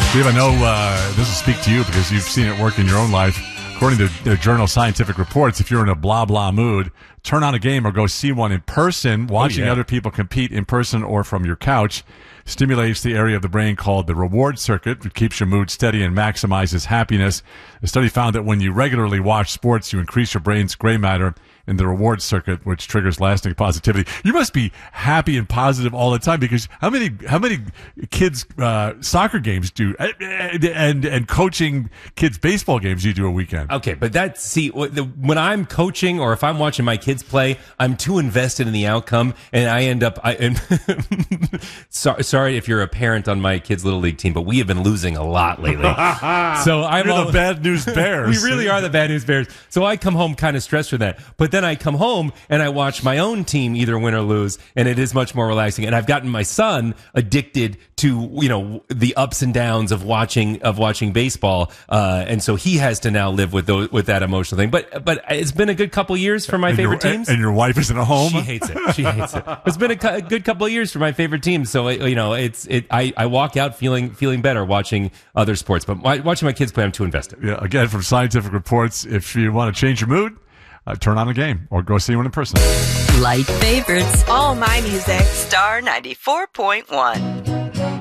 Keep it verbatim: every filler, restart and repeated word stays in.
Steve, I know uh, this will speak to you because you've seen it work in your own life. According to the journal Scientific Reports, if you're in a blah, blah mood, turn on a game or go see one in person. Watching oh, yeah. other people compete in person or from your couch stimulates the area of the brain called the reward circuit, which keeps your mood steady and maximizes happiness. The study found that when you regularly watch sports, you increase your brain's gray matter in the reward circuit, which triggers lasting positivity. You must be happy and positive all the time, because how many how many kids uh, soccer games do and, and and coaching kids baseball games do you do a weekend? Okay, but that's see when I'm coaching or if I'm watching my kids play, I'm too invested in the outcome, and I end up. I, and sorry, sorry if you're a parent on my kids' little league team, but we have been losing a lot lately. So I'm you're all, the bad news bears. We really are the bad news bears. So I come home kind of stressed from that, but then Then I come home and I watch my own team either win or lose, and it is much more relaxing. And I've gotten my son addicted to, you know, the ups and downs of watching of watching baseball, uh, and so he has to now live with those, with that emotional thing. But but it's been a good couple of years for my and favorite your, teams. And your wife isn't at home. She hates it. She hates it. It's been a, a good couple of years for my favorite teams. So you know, it's it. I, I walk out feeling feeling better watching other sports, but watching my kids play, I'm too invested. Yeah. Again, from Scientific Reports, if you want to change your mood, Uh, turn on a game or go see one in person. Light favorites. All my music. Star ninety-four point one.